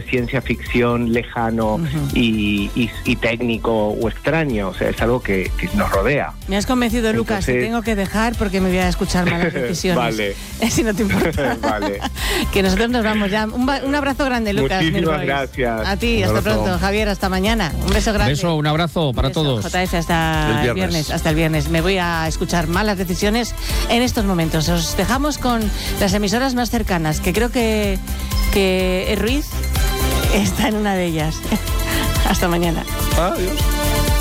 ciencia ficción lejano y técnico o extraño. O sea, es algo que nos rodea. Me has convencido, Lucas. Te tengo que dejar porque me voy a escuchar malas decisiones. Vale. Si no te importa. Vale. Que nosotros nos vamos ya. Un abrazo grande, Lucas. Muchísimas gracias. A ti, hasta pronto. Javier, hasta mañana. Un beso grande. Un beso, un abrazo para todos. JF, hasta el viernes. Hasta el viernes. Me voy a escuchar malas decisiones en estos momentos. Os dejamos con las emisoras más cercanas, que creo que Ruiz está en una de ellas. Hasta mañana. Adiós.